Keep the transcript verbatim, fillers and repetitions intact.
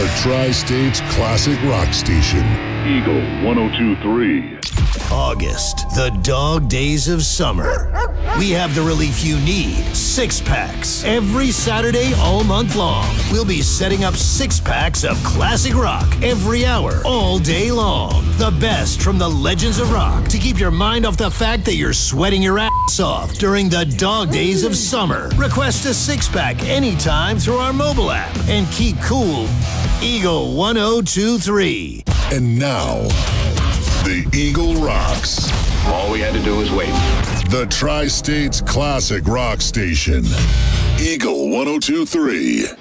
The Tri-States Classic Rock Station. Eagle one oh two point three. August, the dog days of summer. We have the relief you need, six packs. Every Saturday all month long, we'll be setting up six packs of classic rock every hour, all day long. The best from the legends of rock to keep your mind off the fact that you're sweating your ass off during the dog days of summer. Request a six pack anytime through our mobile app and keep cool. Eagle one oh two point three. And now, the Eagle rocks. All we had to do was wait. The Tri-States Classic Rock Station. Eagle one oh two point three.